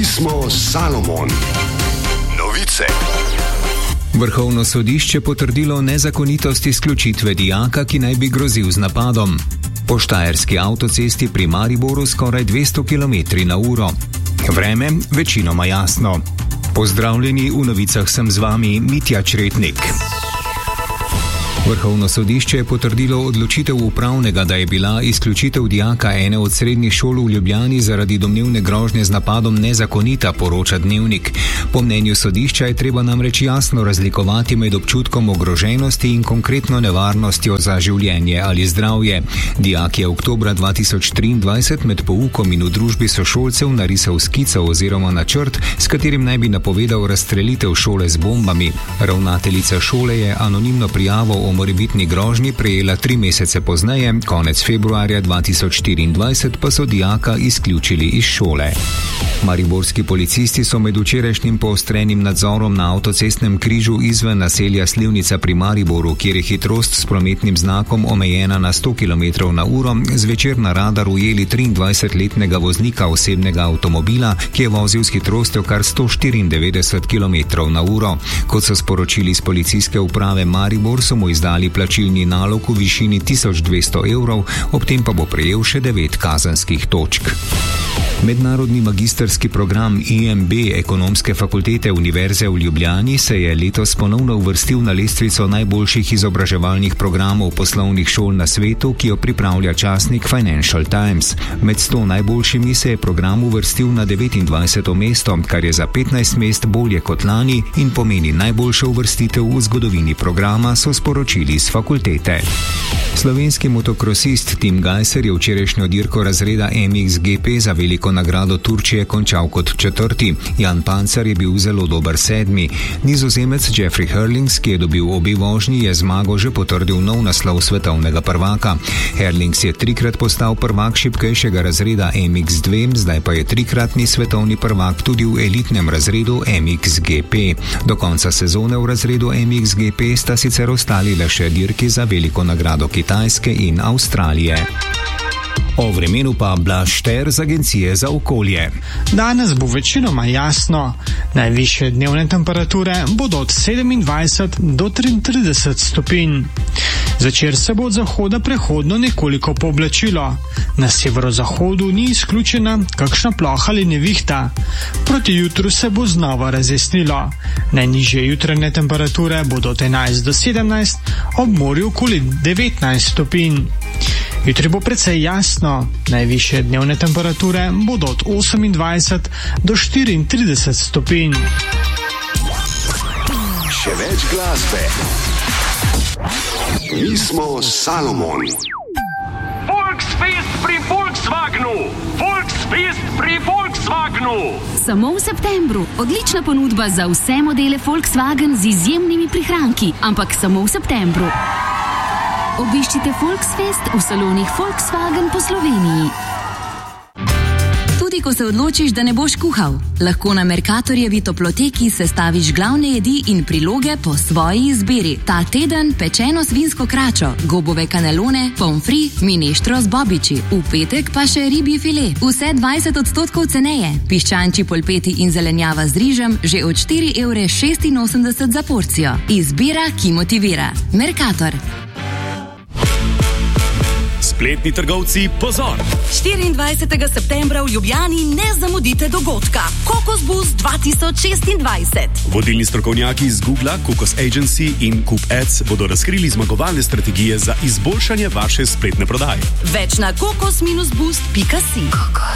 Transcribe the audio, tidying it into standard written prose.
smo Salomon. Novice. Vrhovno sodišče potrdilo nezakonitost izključitve dijaka, ki naj bi grozil z napadom. Po štajerski avtocesti pri Mariboru skoraj 200 km/h. Vreme večinoma jasno. Pozdravljeni, v novicah sem z vami Mitja Čretnik. Vrhovno sodišče je potrdilo odločitev upravnega, da je bila izključitev dijaka ene od srednjih šol v Ljubljani zaradi domnevne grožnje z napadom nezakonita, poroča Dnevnik. Po mnenju sodišča je treba namreč jasno razlikovati med občutkom ogroženosti in konkretno nevarnostjo za življenje ali zdravje. Dijak je oktobra 2023 med poukom in v družbi sošolcev narisal skico oziroma načrt, s katerim naj bi napovedal razstrelitev šole z bombami. Ravnateljica šole je anonimno prijavo o morebitni grožnji prejela 3 mesece pozneje, konec februarja 2024 pa so dijaka izključili iz šole. Mariborski policisti so med včerajšnjim poostrenim nadzorom na avtocestnem križu izven naselja Slivnica pri Mariboru, kjer je hitrost s prometnim znakom omejena na 100 km/h, zvečer na radar ujeli 23-letnega voznika osebnega avtomobila, ki je vozil s hitrostjo kar 194 km/h. Kot so sporočili iz policijske uprave Maribor, so mu izdali plačilni nalog v višini 1200 evrov, ob tem pa bo prejel še 9 kazenskih točk. Mednarodni magistrski program IMB Ekonomske fakultete Univerze v Ljubljani se je letos ponovno uvrstil na lestvico najboljših izobraževalnih programov poslovnih šol na svetu, ki jo pripravlja časnik Financial Times. Med 100 najboljšimi se je program uvrstil na 29. mesto, kar je za 15 mest bolje kot lani in pomeni najboljšo uvrstitev v zgodovini programa, so sporočili z fakultete. Slovenski motokrosist Tim Gajser je včerajšnjo dirko razreda MXGP za veliko nagrado Turčije končal kot 4. Jan Pancar je bil zelo dober 7. Nizozemec Jeffrey Herlings, ki je dobil obe vožnji, je zmago že potrdil nov naslov svetovnega prvaka. Herlings je 3-krat postal prvak šibkejšega razreda MX2, zdaj pa je 3-kratni svetovni prvak tudi v elitnem razredu MXGP. Do konca sezone v razredu MXGP sta sicer ostali le še dirki za veliko nagrado Kitajske in Avstralije. O vremenu pa Blaž Šter z Agencije za okolje. Danes bo večinoma jasno. Najvišje dnevne temperature bodo od 27 do 33 stopinj. Zvečer se bo od zahoda prehodno nekoliko pooblačilo. Na severozahodu ni izključena kakšna ploha ali nevihta. Proti jutru se bo znova razjasnilo. Najnižje jutranje temperature bodo od 11 do 17, ob morju okoli 19 stopinj. Jutri bo precej jasno. Najvišje dnevne temperature bodo od 28 do 34 stopinj. Še več glasbe. Mi smo Salomon. Volksfest pri Volkswagenu! Volksfest pri Volkswagenu! Samo v septembru. Odlična ponudba za vse modele Volkswagen z izjemnimi prihranki, ampak samo v septembru. Obiščite Volksfest v salonih Volkswagen po Sloveniji. Tudi ko se odločiš, da ne boš kuhal, lahko na Mercatorjevi toploteki sestaviš glavne jedi in priloge po svoji izbiri. Ta teden pečeno svinsko kračo, gobove kanelone, pomfri, mineštro z bobiči. V petek pa še ribji file. Vse 20% ceneje. Piščančji polpeti in zelenjava z rižem že od 4,86 € za porcijo. Izbira, ki motivira. Mercator. Spletni trgovci, pozor! 24. septembra v Ljubljani ne zamudite dogodka Kokos Boost 2026. Vodilni strokovnjaki iz Google, Kokos Agency in Coop Ads bodo razkrili zmagovalne strategije za izboljšanje vaše spletne prodaje. Več na kokos-boost.si.